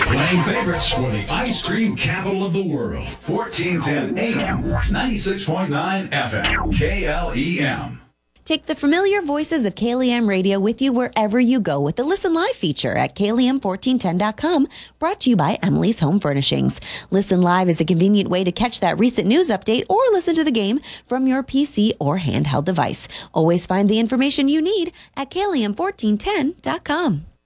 Playing favorites for the ice cream capital of the world. 1410 AM, 96.9 FM, KLEM. Take the familiar voices of KLEM Radio with you wherever you go with the Listen Live feature at KLEM1410.com, brought to you by Emily's Home Furnishings. Listen Live is a convenient way to catch that recent news update or listen to the game from your PC or handheld device. Always find the information you need at KLEM1410.com.